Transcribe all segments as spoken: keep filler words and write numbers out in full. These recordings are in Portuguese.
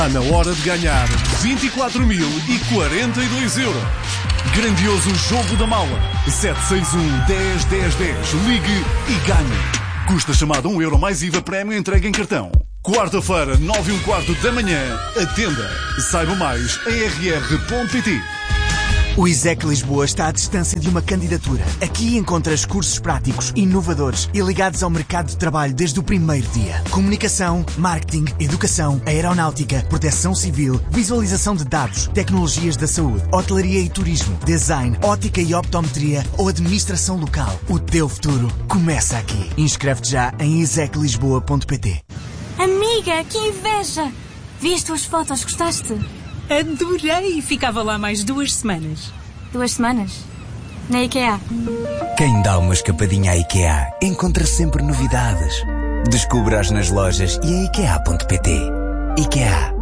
Na hora de ganhar vinte e quatro mil e quarenta e dois euros. Grandioso jogo da mala. sete seis um, dez, dez, dez. Ligue e ganhe. Custa chamada um euro mais I V A prémio entregue em cartão. Quarta-feira, nove e um quarto da manhã. Atenda. Saiba mais em r r ponto p t. O ISEC Lisboa está à distância de uma candidatura. Aqui encontras cursos práticos, inovadores e ligados ao mercado de trabalho desde o primeiro dia. Comunicação, marketing, educação, aeronáutica, proteção civil, visualização de dados, tecnologias da saúde, hotelaria e turismo, design, ótica e optometria ou administração local. O teu futuro começa aqui. Inscreve-te já em isec lisboa ponto p t. Amiga, que inveja! Viste as fotos, gostaste? Adorei! Ficava lá mais duas semanas. Duas semanas? Na IKEA? Quem dá uma escapadinha à IKEA encontra sempre novidades. Descubra-as nas lojas e em ikea ponto p t. IKEA.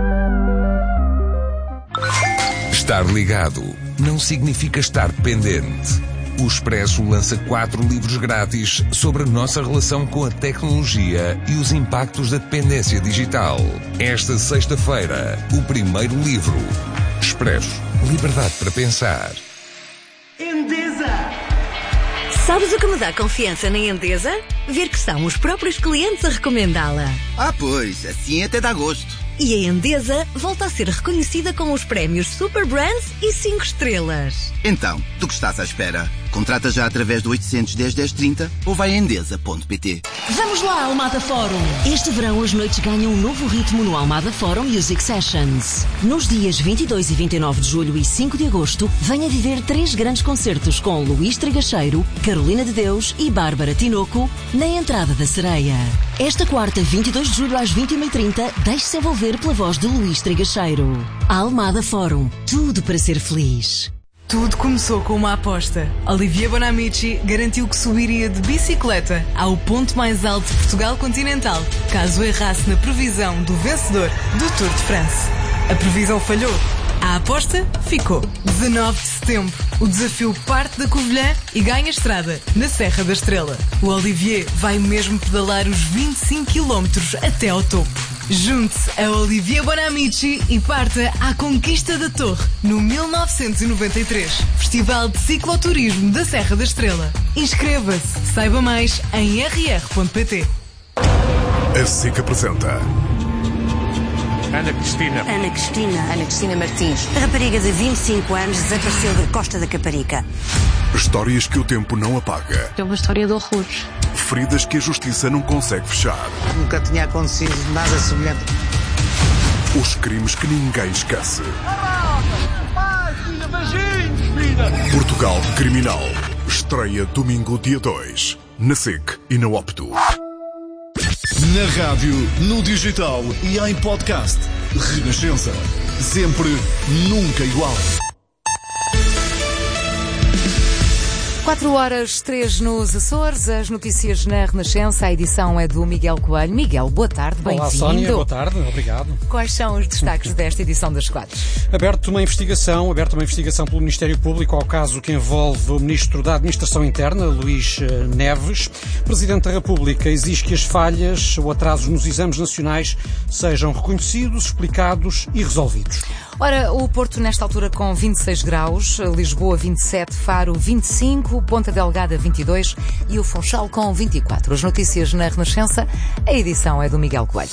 Estar ligado não significa estar pendente. O Expresso lança quatro livros grátis sobre a nossa relação com a tecnologia e os impactos da dependência digital. Esta sexta-feira, o primeiro livro. Expresso. Liberdade para pensar. Endesa! Sabes o que me dá confiança na Endesa? Ver que são os próprios clientes a recomendá-la. Ah, pois, assim até dá gosto. E a Endesa volta a ser reconhecida com os prémios Super Brands e cinco estrelas. Então, do que estás à espera? Contrata já através do oitocentos, dez, dez, trinta ou vai a endesa ponto p t. Vamos lá, Almada Forum! Este verão as noites ganham um novo ritmo no Almada Forum Music Sessions. Nos dias vinte e dois e vinte e nove de julho e cinco de agosto, venha viver três grandes concertos com Luís Trigacheiro, Carolina de Deus e Bárbara Tinoco na Entrada da Sereia. Esta quarta, vinte e dois de julho às vinte e uma e trinta, deixe-se envolver pela voz de Luís Trigacheiro. Almada Forum. Tudo para ser feliz. Tudo começou com uma aposta. Olivier Bonamici garantiu que subiria de bicicleta ao ponto mais alto de Portugal continental, caso errasse na previsão do vencedor do Tour de France. A previsão falhou. A aposta ficou. dezanove de setembro. O desafio parte da Covilhã e ganha estrada na Serra da Estrela. O Olivier vai mesmo pedalar os vinte e cinco quilómetros até ao topo. Junte-se a Olivier Bonamici e parta à conquista da Torre no mil novecentos e noventa e três. Festival de Cicloturismo da Serra da Estrela. Inscreva-se. Saiba mais em r r ponto p t. A SIC apresenta Ana Cristina. Ana Cristina. Ana Cristina Martins. A rapariga de vinte e cinco anos desapareceu da Costa da Caparica. Histórias que o tempo não apaga. É uma história de horrores. Feridas que a justiça não consegue fechar. Nunca tinha acontecido nada semelhante. Os crimes que ninguém esquece. Portugal Criminal. Estreia domingo dia dois. Na SIC e na Opto. Na rádio, no digital e em podcast. Renascença. Sempre, nunca igual. quatro horas, três nos Açores, as notícias na Renascença, a edição é do Miguel Coelho. Miguel, boa tarde, bem-vindo. Olá, Sónia, boa tarde, obrigado. Quais são os destaques desta edição das quatro? Aberto uma investigação, aberta uma investigação pelo Ministério Público ao caso que envolve o Ministro da Administração Interna, Luís Neves. O Presidente da República exige que as falhas ou atrasos nos exames nacionais sejam reconhecidos, explicados e resolvidos. Ora, o Porto nesta altura com vinte e seis graus, Lisboa vinte e sete, Faro vinte e cinco, Ponta Delgada vinte e dois e o Funchal com vinte e quatro. As notícias na Renascença, a edição é do Miguel Coelho.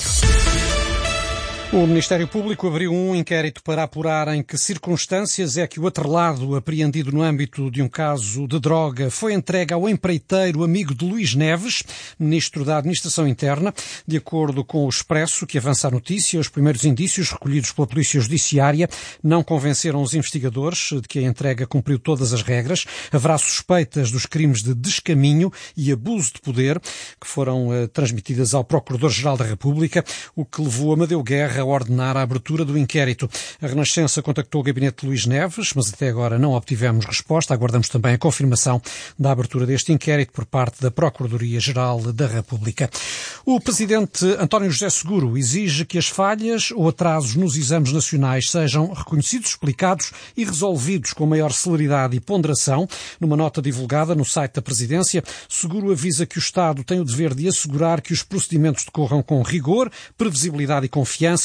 O Ministério Público abriu um inquérito para apurar em que circunstâncias é que o atrelado apreendido no âmbito de um caso de droga foi entregue ao empreiteiro amigo de Luís Neves, Ministro da Administração Interna. De acordo com o Expresso, que avança a notícia, os primeiros indícios recolhidos pela Polícia Judiciária não convenceram os investigadores de que a entrega cumpriu todas as regras. Haverá suspeitas dos crimes de descaminho e abuso de poder que foram uh, transmitidas ao Procurador-Geral da República, o que levou Amadeu Guerra a ordenar a abertura do inquérito. A Renascença contactou o gabinete de Luís Neves, mas até agora não obtivemos resposta. Aguardamos também a confirmação da abertura deste inquérito por parte da Procuradoria-Geral da República. O Presidente António José Seguro exige que as falhas ou atrasos nos exames nacionais sejam reconhecidos, explicados e resolvidos com maior celeridade e ponderação. Numa nota divulgada no site da Presidência, Seguro avisa que o Estado tem o dever de assegurar que os procedimentos decorram com rigor, previsibilidade e confiança,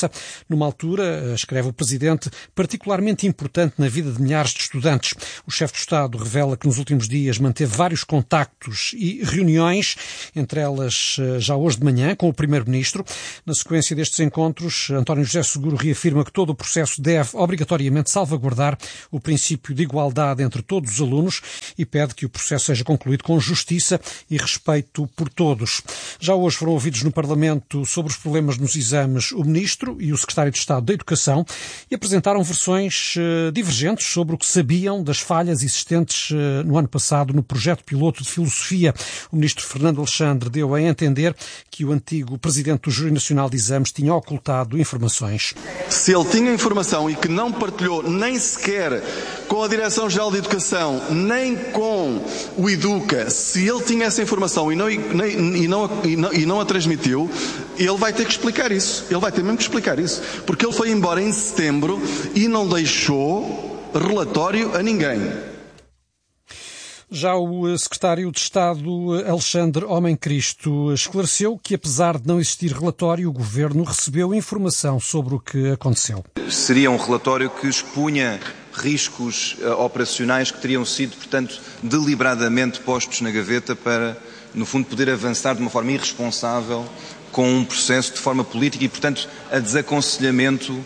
Renascença, numa altura, escreve o Presidente, particularmente importante na vida de milhares de estudantes. O chefe de Estado revela que nos últimos dias manteve vários contactos e reuniões, entre elas já hoje de manhã, com o Primeiro-Ministro. Na sequência destes encontros, António José Seguro reafirma que todo o processo deve obrigatoriamente salvaguardar o princípio de igualdade entre todos os alunos e pede que o processo seja concluído com justiça e respeito por todos. Já hoje foram ouvidos no Parlamento sobre os problemas nos exames o Ministro e o Secretário de Estado da Educação e apresentaram versões uh, divergentes sobre o que sabiam das falhas existentes uh, no ano passado no projeto piloto de filosofia. O Ministro Fernando Alexandre deu a entender que o antigo Presidente do Júri Nacional de Exames tinha ocultado informações. Se ele tinha informação e que não partilhou nem sequer com a Direção-Geral de Educação, nem com o Educa, se ele tinha essa informação e não, e, nem, e, não, e, não, e não a transmitiu, ele vai ter que explicar isso. Ele vai ter mesmo que explicar isso. Porque ele foi embora em setembro e não deixou relatório a ninguém. Já o secretário de Estado, Alexandre Homem Cristo, esclareceu que, apesar de não existir relatório, o Governo recebeu informação sobre o que aconteceu. Seria um relatório que expunha riscos uh, operacionais que teriam sido, portanto, deliberadamente postos na gaveta para, no fundo, poder avançar de uma forma irresponsável com um processo de forma política e, portanto, a desaconselhamento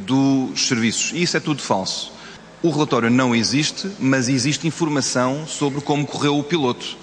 dos serviços. E isso é tudo falso. O relatório não existe, mas existe informação sobre como correu o piloto.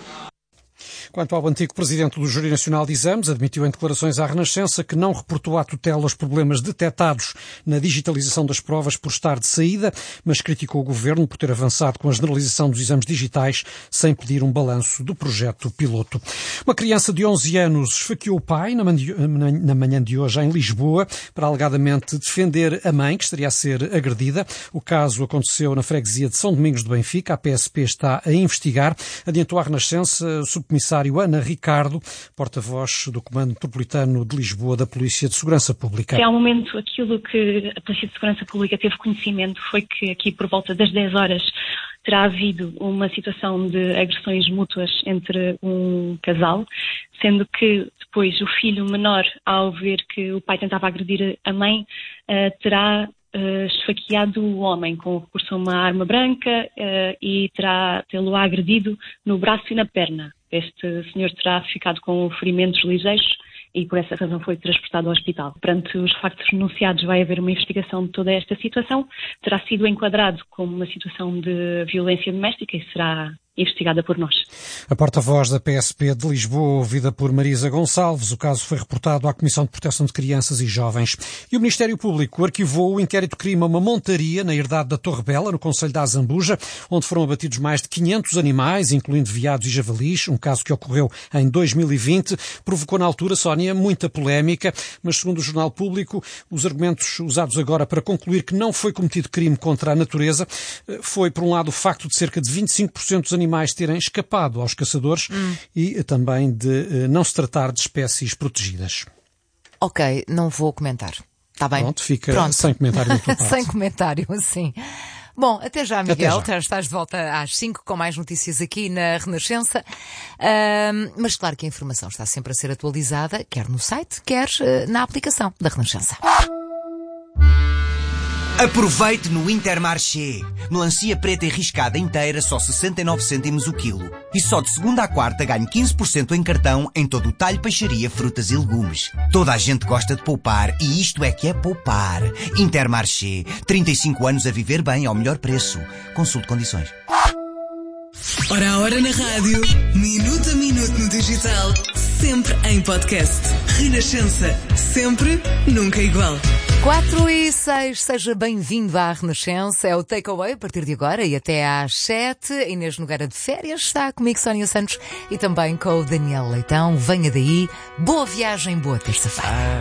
Quanto ao antigo Presidente do Júri Nacional de Exames, admitiu em declarações à Renascença que não reportou à tutela os problemas detectados na digitalização das provas por estar de saída, mas criticou o Governo por ter avançado com a generalização dos exames digitais sem pedir um balanço do projeto piloto. Uma criança de onze anos esfaqueou o pai na manhã de hoje em Lisboa para alegadamente defender a mãe, que estaria a ser agredida. O caso aconteceu na freguesia de São Domingos de Benfica. A P S P está a investigar. Adiantou à Renascença o subcomissário Ana Ricardo, porta-voz do Comando Metropolitano de Lisboa da Polícia de Segurança Pública. Até ao momento, aquilo que a Polícia de Segurança Pública teve conhecimento foi que aqui por volta das dez horas terá havido uma situação de agressões mútuas entre um casal, sendo que depois o filho menor, ao ver que o pai tentava agredir a mãe, terá Uh, esfaqueado o homem com recurso a uma arma branca uh, e terá tê-lo agredido no braço e na perna. Este senhor terá ficado com ferimentos ligeiros e por essa razão foi transportado ao hospital. Perante os factos denunciados vai haver uma investigação de toda esta situação. Terá sido enquadrado como uma situação de violência doméstica e será investigada por nós. A porta-voz da P S P de Lisboa, ouvida por Marisa Gonçalves. O caso foi reportado à Comissão de Proteção de Crianças e Jovens. E o Ministério Público arquivou o inquérito-crime a uma montaria na herdade da Torre Bela, no concelho da Azambuja, onde foram abatidos mais de quinhentos animais, incluindo veados e javalis, um caso que ocorreu em dois mil e vinte. Provocou na altura, Sónia, muita polémica, mas segundo o Jornal Público, os argumentos usados agora para concluir que não foi cometido crime contra a natureza foi, por um lado, o facto de cerca de vinte e cinco por cento dos animais animais terem escapado aos caçadores hum. e também de não se tratar de espécies protegidas. Ok, não vou comentar. Está bem? Pronto, fica Pronto. sem comentário da tua parte. Sem comentário, sim. Bom, até já, Miguel. Até já. Estás de volta às cinco com mais notícias aqui na Renascença. Uh, mas claro que a informação está sempre a ser atualizada, quer no site, quer uh, na aplicação da Renascença. Aproveite no Intermarché. Melancia preta e riscada inteira, só sessenta e nove cêntimos o quilo. E só de segunda à quarta ganhe quinze por cento em cartão em todo o talho, peixaria, frutas e legumes. Toda a gente gosta de poupar e isto é que é poupar. Intermarché. trinta e cinco anos a viver bem ao melhor preço. Consulte condições. Hora a hora na rádio, minuto a minuto no digital, sempre em podcast. Renascença. Sempre, nunca igual. quatro e seis, seja bem-vindo à Renascença. É o Takeaway a partir de agora e até às sete. Inês Nogueira de férias está comigo, Sónia Santos, e também com o Daniel Leitão. Venha daí. Boa viagem, boa terça-feira.